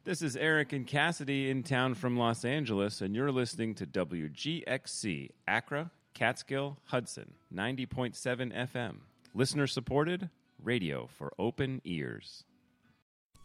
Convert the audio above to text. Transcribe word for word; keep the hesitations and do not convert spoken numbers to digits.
This is Eric and Cassidy in town from Los Angeles, and you're listening to W G X C, Accra, Catskill, Hudson, ninety point seven F M. Listener-supported, radio for open ears.